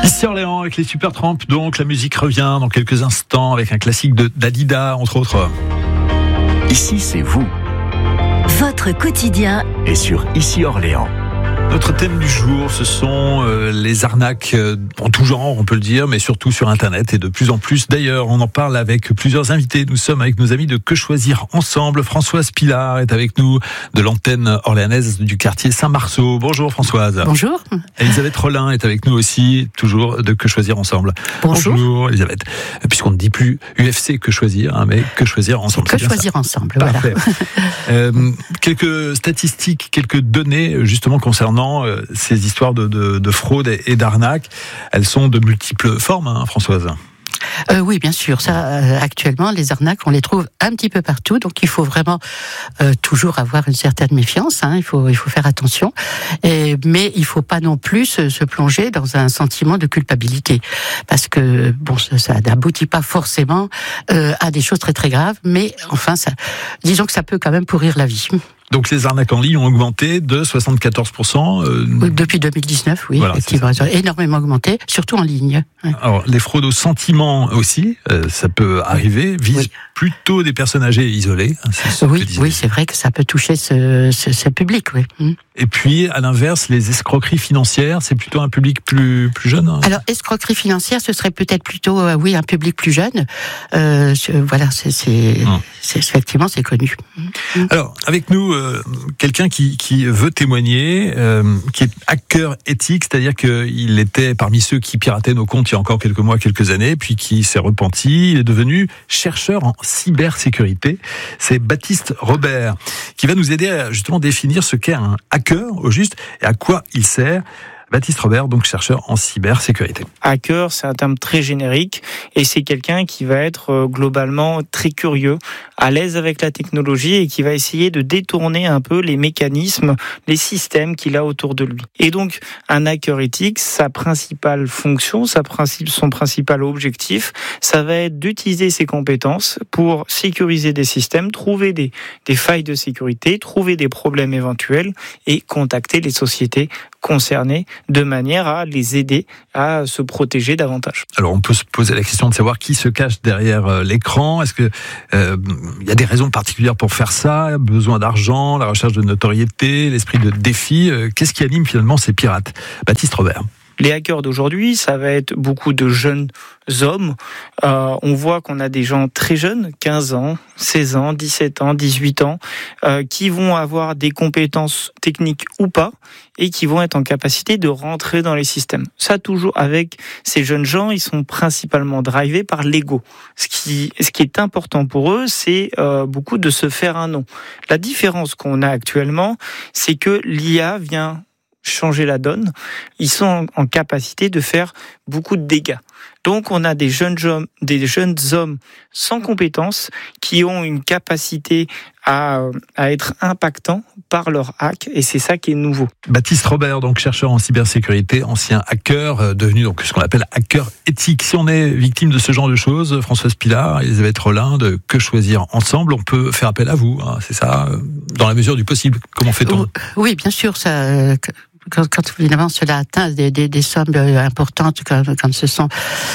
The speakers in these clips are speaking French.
Ici Orléans avec les Supertramp, donc la musique revient dans quelques instants avec un classique de Dalida entre autres. Ici c'est vous. Votre quotidien Et sur Ici Orléans. Notre thème du jour, ce sont les arnaques en tout genre, on peut le dire, mais surtout sur Internet et de plus en plus. D'ailleurs, on en parle avec plusieurs invités. Nous sommes avec nos amis de Que Choisir Ensemble. Françoise Pilar est avec nous de l'antenne orléanaise du quartier Saint-Marceau. Bonjour Françoise. Bonjour. Elisabeth Rollin est avec nous aussi, toujours de Que Choisir Ensemble. Bonjour Elisabeth. Puisqu'on ne dit plus UFC Que Choisir, hein, mais Que Choisir Ensemble. Que Choisir Ensemble, Parfait. Voilà. Quelques statistiques, quelques données justement concernant ces histoires de fraude et d'arnaque. Elles sont de multiples formes, hein, Françoise. Oui, bien sûr. Ça, actuellement, les arnaques, on les trouve un petit peu partout. Donc, il faut vraiment toujours avoir une certaine méfiance. Hein, il faut faire attention. Mais il faut pas non plus se plonger dans un sentiment de culpabilité, parce que bon, ça n'aboutit pas forcément à des choses très très graves. Mais enfin, disons que ça peut quand même pourrir la vie. Donc les arnaques en ligne ont augmenté de 74%. Depuis 2019, oui, voilà, effectivement, énormément augmenté, surtout en ligne. Ouais. Alors les fraudes au sentiment aussi, ça peut arriver, visent plutôt des personnes âgées et isolées. Oui, c'est vrai que ça peut toucher ce public, oui. Et puis, à l'inverse, les escroqueries financières, c'est plutôt un public plus jeune. Hein. Alors, escroquerie financière, ce serait peut-être plutôt, un public plus jeune. Voilà, effectivement, c'est connu. Alors, avec nous, quelqu'un qui veut témoigner, qui est hacker éthique, c'est-à-dire qu'il était parmi ceux qui pirataient nos comptes il y a encore quelques mois, quelques années, puis qui s'est repenti. Il est devenu chercheur en cybersécurité. C'est Baptiste Robert qui va nous aider à justement définir ce qu'est un hacker au juste et à quoi il sert. Baptiste Robert, donc chercheur en cybersécurité. Hacker, c'est un terme très générique et c'est quelqu'un qui va être globalement très curieux, à l'aise avec la technologie et qui va essayer de détourner un peu les mécanismes, les systèmes qu'il a autour de lui. Et donc, un hacker éthique, sa principale fonction, son principal objectif, ça va être d'utiliser ses compétences pour sécuriser des systèmes, trouver des failles de sécurité, trouver des problèmes éventuels et contacter les sociétés concernées de manière à les aider à se protéger davantage. Alors on peut se poser la question de savoir qui se cache derrière l'écran. Est-ce que y a des raisons particulières pour faire ça? Besoin d'argent, la recherche de notoriété, l'esprit de défi. Qu'est-ce qui anime finalement ces pirates? Baptiste Robert. Les hackers d'aujourd'hui, ça va être beaucoup de jeunes hommes. On voit qu'on a des gens très jeunes, 15 ans, 16 ans, 17 ans, 18 ans, qui vont avoir des compétences techniques ou pas, et qui vont être en capacité de rentrer dans les systèmes. Ça, toujours avec ces jeunes gens, ils sont principalement drivés par l'ego. Ce qui est important pour eux, c'est beaucoup de se faire un nom. La différence qu'on a actuellement, c'est que l'IA vient changer la donne. Ils sont en capacité de faire beaucoup de dégâts. Donc on a des jeunes hommes sans compétences qui ont une capacité à être impactants par leur hack, et c'est ça qui est nouveau. Baptiste Robert, donc chercheur en cybersécurité, ancien hacker, devenu donc ce qu'on appelle hacker éthique. Si on est victime de ce genre de choses, Françoise Pilar, Elisabeth Rollin, de Que Choisir Ensemble, on peut faire appel à vous, hein, c'est ça, dans la mesure du possible. Comment fait-on? Oui, bien sûr, ça. Quand évidemment cela atteint des sommes importantes, quand ce sont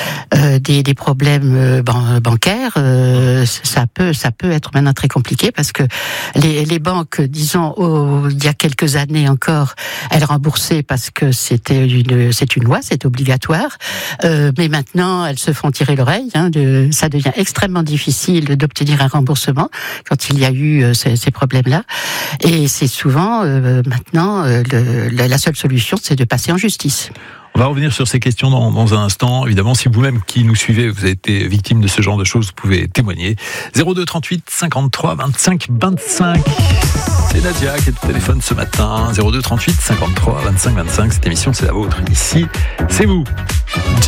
des problèmes bancaires, ça peut être maintenant très compliqué, parce que les banques, disons, il y a quelques années encore, elles remboursaient parce que c'est une loi, c'est obligatoire, mais maintenant elles se font tirer l'oreille. Ça devient extrêmement difficile d'obtenir un remboursement quand il y a eu ces problèmes-là, et c'est souvent maintenant la seule solution, c'est de passer en justice. On va revenir sur ces questions dans un instant. Évidemment, si vous-même qui nous suivez, vous avez été victime de ce genre de choses, vous pouvez témoigner. 02 38 53 25 25. C'est Nadia qui est au téléphone ce matin. 02 38 53 25 25. Cette émission, c'est la vôtre. Ici, c'est vous.